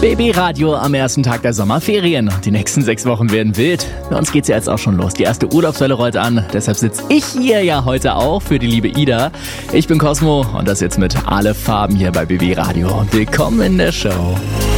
BB Radio am ersten Tag der Sommerferien. Die nächsten 6 Wochen werden wild. Bei uns geht's ja jetzt auch schon los. Die erste Urlaubswelle rollt an. Deshalb sitze ich hier ja heute auch für die liebe Ida. Ich bin Cosmo und das jetzt mit Alle Farben hier bei BB Radio. Willkommen in der Show.